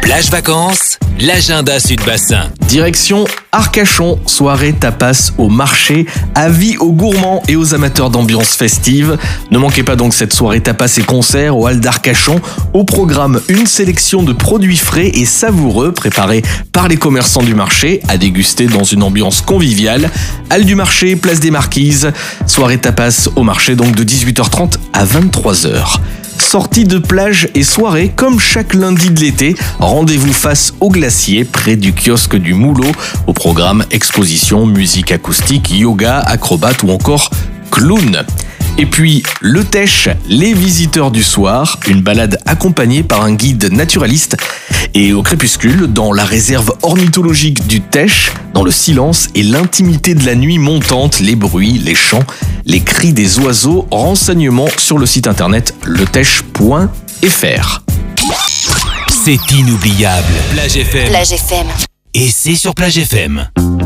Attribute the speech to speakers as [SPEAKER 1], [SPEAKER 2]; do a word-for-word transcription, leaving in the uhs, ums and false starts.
[SPEAKER 1] Plage Vacances, l'agenda Sud-Bassin.
[SPEAKER 2] Direction Arcachon, soirée tapas au marché, avis aux gourmands et aux amateurs d'ambiance festive. Ne manquez pas donc cette soirée tapas et concert au hall d'Arcachon. Au programme, une sélection de produits frais et savoureux préparés par les commerçants du marché à déguster dans une ambiance conviviale. Hall du marché, place des Marquises, soirée tapas au marché donc de dix-huit heures trente à vingt-trois heures. Sortie de plage et soirée comme chaque lundi de l'été. Rendez-vous face au glacier près du kiosque du Moulot. Au programme, exposition, musique acoustique, yoga, acrobate ou encore clown. Et puis, le Teche, les visiteurs du soir, une balade accompagnée par un guide naturaliste. Et au crépuscule, dans la réserve ornithologique du Teche, dans le silence et l'intimité de la nuit montante, les bruits, les chants, les cris des oiseaux, renseignements sur le site internet le teche point f r.
[SPEAKER 1] C'est inoubliable. Plage F M.
[SPEAKER 3] Plage F M.
[SPEAKER 1] Et c'est sur Plage F M.